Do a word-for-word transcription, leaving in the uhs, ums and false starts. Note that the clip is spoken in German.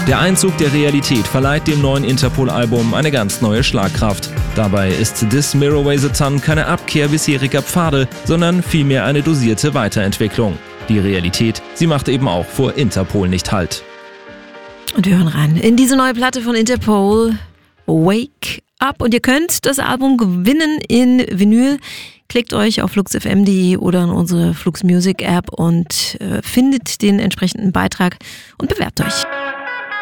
Der Einzug der Realität verleiht dem neuen Interpol-Album eine ganz neue Schlagkraft. Dabei ist This Mirror Way the Sun keine Abkehr bisheriger Pfade, sondern vielmehr eine dosierte Weiterentwicklung. Die Realität, sie macht eben auch vor Interpol nicht Halt. Und wir hören rein in diese neue Platte von Interpol, Wake Up. Und ihr könnt das Album gewinnen in Vinyl. Klickt euch auf flux f m punkt de oder in unsere Flux Music App und äh, findet den entsprechenden Beitrag und bewerbt euch.